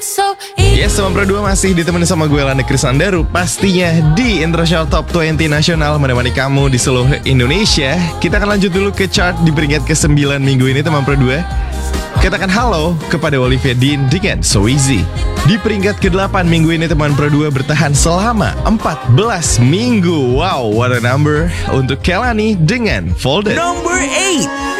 Yes, teman Pro 2 masih ditemani sama gue Landa Krisandaru. Pastinya di International Top 20 Nasional menemani kamu di seluruh Indonesia. Kita akan lanjut dulu ke chart di peringkat ke-9 minggu ini, teman Pro 2. Katakan halo kepada Olivia Dean dengan So Easy. Di peringkat ke-8 minggu ini, teman Pro 2 bertahan selama 14 minggu. Wow, what a number untuk Kelani dengan Folded. Number 8.